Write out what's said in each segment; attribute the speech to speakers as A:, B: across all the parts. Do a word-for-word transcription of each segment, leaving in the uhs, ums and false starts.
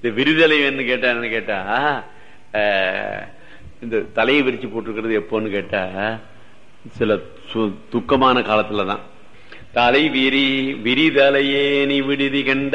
A: விரிதலை கேட்டா என்ன கேட்டா இந்த தலையை விரிச்சு போட்டிருக்கிறது எப்போன்னு கேட்டா சில துக்கமான காலத்துலதான். தலை விரி விரிதலையே நீ விடுதி கண்ட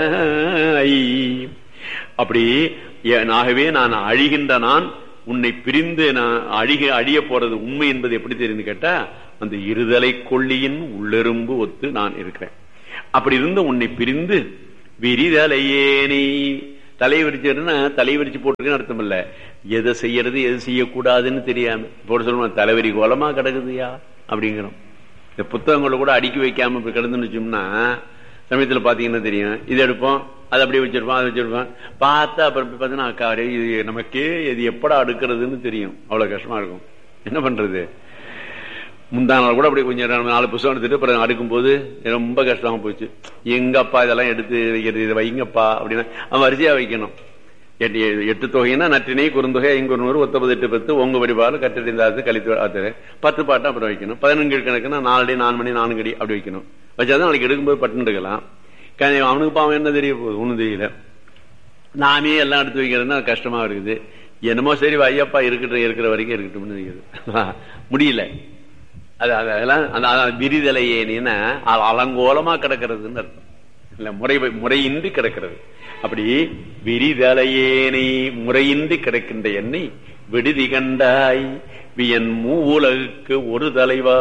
A: அப்படி ஆகவே நான் அழிகின்ற நான் உன்னை பிரிந்து நான் அழிக அழிய போறது உண்மை என்பது எப்படி தெரியுது கேட்டா அந்த இருதலை கொள்ளியின் உள்ளெரும்பு ஒத்து நான் இருக்கிறேன். அப்படி இருந்து உன்னை பிரிந்து விரிதலையே நீ தலை விரிச்சுன்னா தலை விரிச்சு போட்டுருக்குன்னு அர்த்தம் இல்ல, எதை செய்யறது எது செய்யக்கூடாதுன்னு தெரியாம போட்டு சொல்லுவோம் தலைவரி கோலமா கிடக்குதுயா அப்படிங்கிறோம். இந்த புத்தகங்களை கூட அடுக்கி வைக்காம இப்படி கிடந்துன்னு வச்சோம்னா சமயத்துல பாத்தீங்கன்னா தெரியும், இது எடுப்போம் அது அப்படியே வச்சிருப்போம் அதை வச்சிருப்போம் பார்த்தா அப்புறம் பாத்தீங்கன்னா அக்கா இது நமக்கே இது எப்படா அடுக்கிறதுன்னு தெரியும். அவ்வளவு கஷ்டமா இருக்கும். என்ன பண்றது? முந்தா நாள் கூட அப்படி கொஞ்சம் நாலு புத்தகம் எடுத்துட்டு அப்புறம் அடுக்கும் போது ரொம்ப கஷ்டமா போச்சு. எங்கப்பா இதெல்லாம் எடுத்து வைக்கிறது, இதை வைங்கப்பா அப்படின்னா அவன் வரிசையா வைக்கணும். எட்டு எட்டு தொகைன்னா நற்றினை குறுந்தொகை ஐங்குறுநூறு ஒத்தப்பது எட்டு பத்து ஒங்க வடிவாறு கற்றறிந்தாது கழித்து ஆத்தரு பத்து பாட்டு அப்புறம் வைக்கணும். பதினஞ்சு கணக்குன்னா நாலு நாலு மணி நான்கு அடி அப்படி வைக்கணும். வச்சாதான் நாளைக்கு எடுக்கும்போது பட்டு எடுக்கலாம். அவனுக்கு பாவம் என்ன தெரிய போகுது ஒண்ணும் தெரியல. நாமே எல்லாம் எடுத்து வைக்கிறதுனா கஷ்டமா இருக்குது. என்னமோ சரி ஐயப்பா இருக்கட்டும் இருக்கிற வரைக்கும் இருக்கட்டும்னு இருக்குது. முடியல. அது அதெல்லாம் அந்த விரிதலையேனா அலங்கோலமா கிடக்கிறதுன்னு அர்த்தம் இல்ல, முறை முறையின்றி கிடக்கிறது. அப்படி விரிதலையேனை முறையின்றி கிடக்கின்ற என்னை விடுதி கண்டாய் வியன் மூவுலகுக்கு ஒரு தலைவா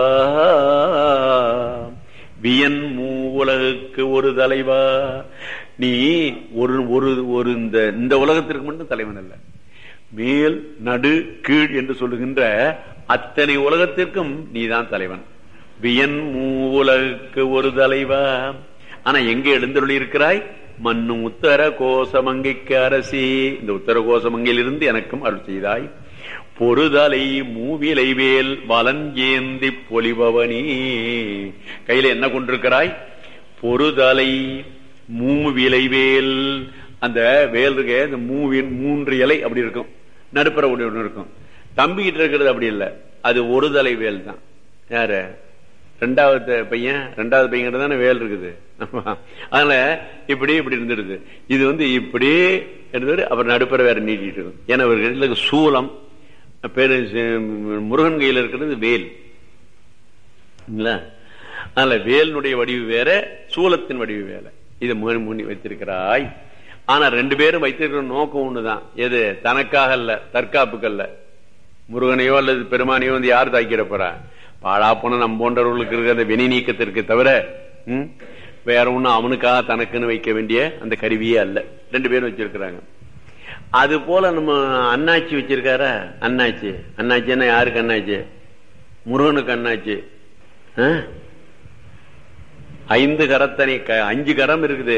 A: வியன் மூவுலகுக்கு ஒரு தலைவா. நீ ஒரு ஒரு இந்த இந்த உலகத்திற்கு மட்டும் தலைவன் அல்ல, மேல் நடு கீழ் என்று சொல்லுகின்ற அத்தனை உலகத்திற்கும் நீதான் தலைவன். வியன் மூவுலகுக்கு ஒரு தலைவா. ஆனா எங்க எழுந்தருளி இருக்கிறாய்? மண்ணும் உத்தர கோசமங்கைக்கு அரசி. இந்த உத்தர கோசமங்கையிலிருந்து எனக்கும் அருள் செய்தாய். பொறுதலை மூவிலை வேல் வலஞ்சேந்தி பொலிபவனி. கையில என்ன கொண்டிருக்கிறாய்? பொறுதலை மூவிலை வேல். அந்த வேல் இருக்க இந்த மூவின் மூன்று இலை அப்படி இருக்கும், நடுப்புற ஒன்று இருக்கும். தம்பிக்கிட்ட இருக்கிறது அப்படி இல்லை, அது ஒரு தலை வேல் தான். யாரு? ரெண்டாவது பையன். ரெண்டாவது பையன் தானே வேல் இருக்குது. அதனால இப்படி இப்படி இருந்துடுது. இது வந்து இப்படி இருந்தது, அப்புறம் நடுப்புற வேற நீட்டிட்டு இருக்கும். ஏன்னா அவர்களுக்கு சூலம் பேரு முருகன் கையில் இருக்கிறது வேல். அதனால வேலினுடைய வடிவு வேற, சூலத்தின் வடிவு வேற. இதை முன்னி வைத்திருக்கிறாய். ஆனா ரெண்டு பேரும் வைத்திருக்கிற நோக்கம் ஒண்ணுதான். எது? தனக்காக அல்ல, தற்காப்புக்கு அல்ல. முருகனையோ அல்லது பெருமானையோ வந்து யார் தாக்கிட போறா? பாழா போன நம் போன்றவர்களுக்கு இருக்கிற அந்த வினை நீக்கத்திற்கு தவிர உம் வேற ஒண்ணும் அவனுக்காக தனக்குன்னு வைக்க வேண்டிய அந்த கருவியே அல்ல. ரெண்டு பேரும் வச்சிருக்கிறாங்க. அது போல நம்ம அண்ணாச்சி வச்சிருக்காரா? அண்ணாச்சி அண்ணாச்சின்னா யாருக்கு அண்ணாச்சி? முருகனுக்கு அண்ணாச்சி. ஐந்து கரத்தனை அஞ்சு கரம் இருக்குது.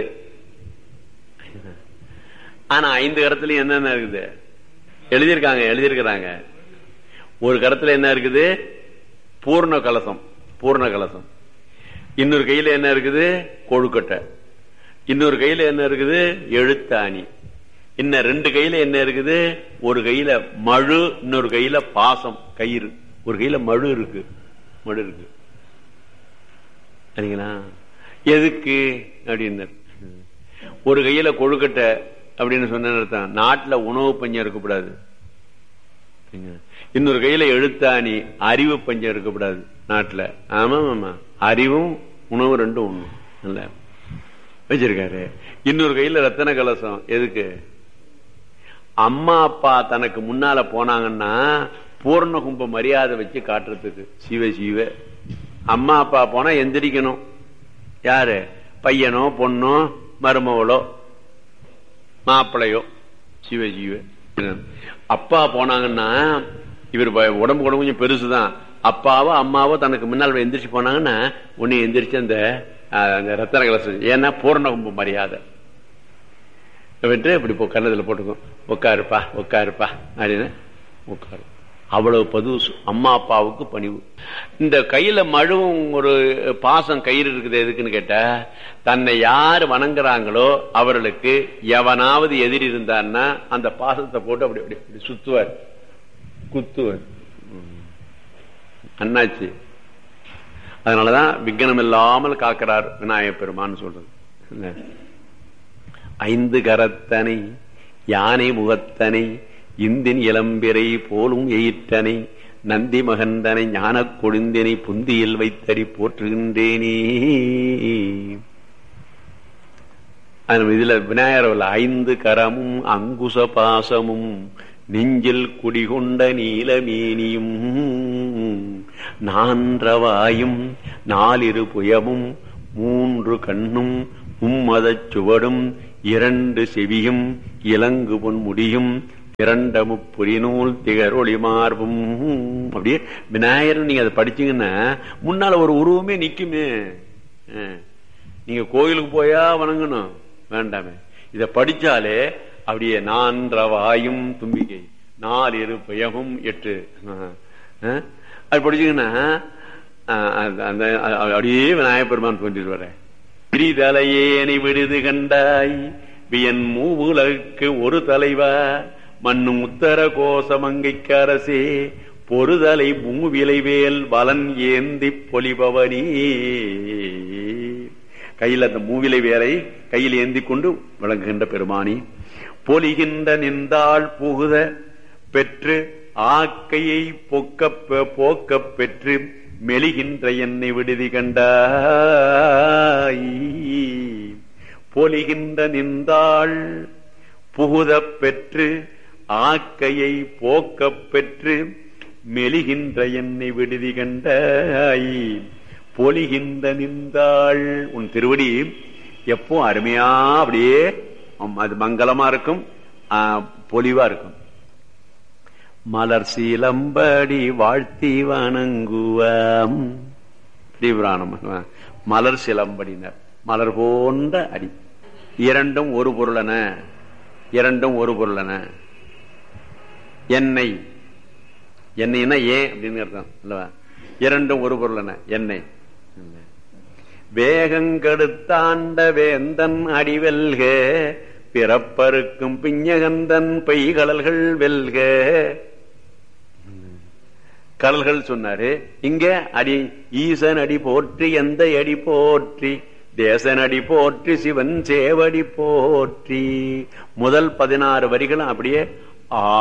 A: ஆனா ஐந்து கரத்துலயும் என்னென்ன இருக்குது எழுதியிருக்காங்க எழுதியிருக்கிறாங்க. ஒரு கரத்துல என்ன இருக்குது? பூர்ண கலசம். பூர்ண கலசம். இன்னொரு கையில என்ன இருக்குது? கொழுக்கட்டை. இன்னொரு கையில என்ன இருக்குது? எழுத்தாணி. இன்னும் ரெண்டு கையில என்ன இருக்குது? ஒரு கையில மழு, இன்னொரு கையில பாசம் கயிறு. ஒரு கையில மழு இருக்கு. மழு இருக்கு சரிங்களா? எதுக்கு அப்படின்னு. ஒரு கையில கொழுக்கட்டை அப்படின்னு சொன்ன நாட்டுல உணவு பஞ்சம் இருக்கக்கூடாது. இன்னொரு கையில எழுத்தாணி, அறிவு பஞ்சம் இருக்கக்கூடாது நாட்டுல. ஆமா ஆமா, அறிவும் உணவு ரெண்டும் ஒண்ணு இல்ல வச்சிருக்காரு. இன்னொரு கையில ரத்தன கலசம். எதுக்கு? அம்மா அப்பா தனக்கு முன்னால போனாங்கன்னா பூர்ண கும்ப மரியாதை வச்சு காட்டுறதுக்கு. சிவ சிவ. அம்மா அப்பா போனா எந்திரிக்கணும். யாரு? பையனோ பொண்ணோ மருமவளோ மாப்பிளையோ. சிவ சிவ. அப்பா போனாங்கன்னா இவர் உடம்பு கூட கொஞ்சம் பெருசுதான். அப்பாவோ அம்மாவோ தனக்கு முன்னால் எந்திரிச்சு போனாங்கன்னா உன்னை எந்திரிச்சு அந்த ரத்தன கலசம். ஏன்னா பூர்ண கும்ப மரியாதை இப்படி கன்னத்துல போட்டுக்கும். உட்காருப்பா உட்காருப்பா அப்படின்னு உட்காரு. அவ்வளவு பது அம்மா அப்பாவுக்கு பணிவு. இந்த கையில மழுவும் ஒரு பாசம் கயிறு இருக்குது. எதுக்குன்னு கேட்ட, தன்னை யாரு வணங்குறாங்களோ அவர்களுக்கு எவனாவது எதிரி இருந்தான்னா அந்த பாசத்தை போட்டு அப்படி அப்படி சுத்துவார், குத்துவார். அண்ணாச்சி. அதனாலதான் விக்னம் இல்லாமல் காக்கிறார் விநாயகப் பெருமான்னு சொல்றது. ஐந்து கரத்தனை யானை முகத்தனை இந்தின் இளம்பிரை போலும் எயிற்றனை நந்தி மகந்தனை ஞானக் கொழுந்தினை புந்தியில் வைத்தடி போற்றுகின்றேனே. இதுல விநாயகர் ஐந்து கரமும் அங்குச பாசமும் நெஞ்சில் குடிகொண்ட நீலமேனியும் நான்றவாயும் நாலிரு புயமும் மூன்று கண்ணும் மும்மதச் சுவடும் இரண்டு செவியும் இலங்கு பொன் முடியும் இரண்ட முப்புரிநூல் திகரொளி மார்பும். அப்படியே விநாயகர் நீங்க அதை படிச்சீங்கன்னா முன்னால ஒரு உருவமே நிக்குமே. நீங்க கோயிலுக்கு போயா வணங்கணும் வேண்டாமே, இத படிச்சாலே அப்படியே நான்றவாயும் தும்பிக்கை நாலிரு பயமும் எட்டு அது படிச்சீங்கன்னா அப்படியே விநாயகப் பெருமான் தோன்றிட்டு வர. திரிதலையேனை விடுது கண்டாய் வியன் மூவுலகுக்கு ஒரு தலைவா மண்ணும் உத்தர கோசமங்கைக்கு அரசே பொறுதலை மூவிலைவேல் வலன் ஏந்தி பொலிபவனி. கையில் அந்த மூவிலை வேலை கையில் ஏந்தி கொண்டு விளங்குகின்ற பெருமானி. பொலிகின்ற நின்றாள் புகுத பெற்று ஆக்கையை பொக்க போக்க பெற்று மெலிகின்ற என்னை விடுதி கண்டாய். பொலிகின்ற நின்றாள் புகுத பெற்று ஆக்கையை போக்க பெற்று மெலிகின்ற என்னை விடுதி கண்டாய். பொலிகின்ற நின்றாள் உன் திருவடி எப்போ அருமையா அப்படியே அது மங்களமா இருக்கும், பொலிவா இருக்கும். மலர் சீலம்படி வாழ்த்தி வணங்குவாம் தீவிராணம். மலர் சிலம்படினர் மலர் போன்ற அடி. இரண்டும் ஒரு பொருளன, இரண்டும் ஒரு பொருளன. எண்ணெய் எண்ணெய்னா ஏன் அப்படின்னு அர்த்தம் அல்லவா? இரண்டும் ஒரு பொருளன எண்ணெய். வேகங்கெடுத்தாண்ட வேந்தன் அடிவெல்க பிறப்பருக்கும் பிஞ்சகந்தன் பெய்கடல்கள் வெல்க. கடல்கள் சொன்னாரு, இங்க அடி ஈசன் அடி போற்றி எந்த அடி போற்றி தேசன் அடி போற்றி சிவன் சேவடி போற்றி. முதல் பதினாறு வரிகளும் அப்படியே ஆ